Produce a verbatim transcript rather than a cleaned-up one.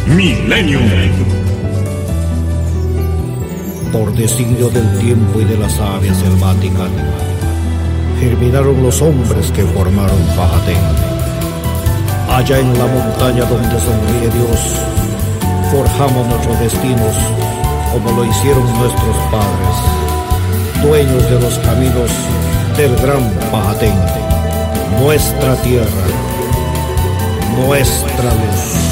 Millennium. Por designio del tiempo y de la savia selvática, germinaron los hombres que formaron Pajatén. Allá en la montaña donde sonríe Dios, forjamos nuestros destinos como lo hicieron nuestros padres, dueños de los caminos del gran Pajatén, nuestra tierra, nuestra luz.